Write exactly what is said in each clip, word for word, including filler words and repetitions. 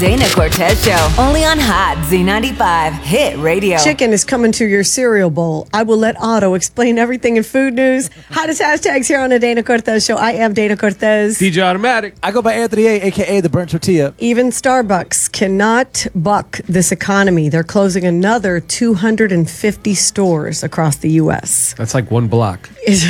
Dana Cortez Show, only on Hot Z ninety-five Hit Radio. Chicken is coming to your cereal bowl. I will let Otto explain everything in food news. Hottest hashtags here on the Dana Cortez Show. I am Dana Cortez. D J Automatic. I go by Anthony A, a k a. The Burnt Tortilla. Even Starbucks cannot buck this economy. They're closing another two hundred fifty stores across the U S That's like one block.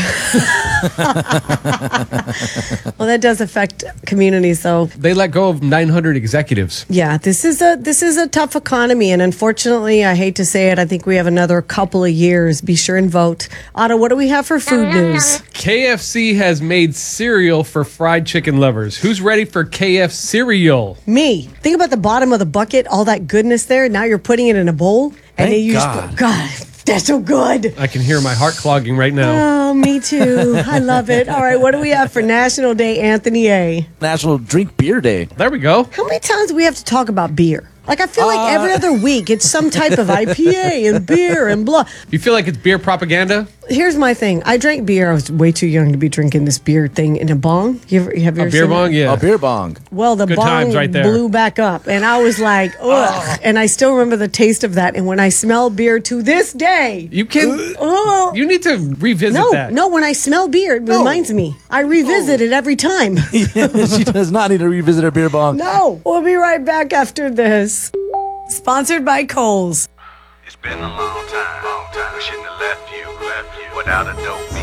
Well, that does affect communities, though. They let go of nine hundred executives. Yeah, this is a this is a tough economy, and unfortunately, I hate to say it, I think we have another couple of years. Be sure and vote. Otto, what do we have for food news? K F C has made cereal for fried chicken lovers. Who's ready for K F cereal? Me. Think about the bottom of the bucket, all that goodness there. Now you're putting it in a bowl, and Thank then you God. just God, that's so good. I can hear my heart clogging right now. Oh, me too. I love it. All right, what do we have for National Day, Anthony A? National Drink Beer Day. There we go. How many times do we have to talk about beer? Like, I feel like every other week it's some type of I P A and beer and blah. You feel like it's beer propaganda? Here's my thing. I drank beer. I was way too young to be drinking this beer thing in a bong. You ever, have you A ever beer seen bong? it? Yeah. A beer bong. Well, the Good bong times right there. blew back up, and I was like, ugh. And I still remember the taste of that. And when I smell beer to this day, You can. oh, You need to revisit no, that. no. When I smell beer, it reminds me. I revisit it every time. She does not need to revisit her beer bong. No, we'll be right back after this. Sponsored by Kohl's. It's been a long time, long time. I shouldn't have left you, left you without a dope.